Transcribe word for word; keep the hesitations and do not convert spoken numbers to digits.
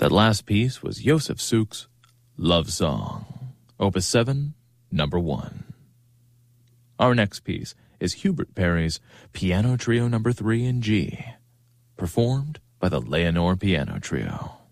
That last piece was Josef Suk's Love Song, Opus seven, number one. Our next piece is Hubert Parry's Piano Trio number three in G, performed by the Leonore Piano Trio.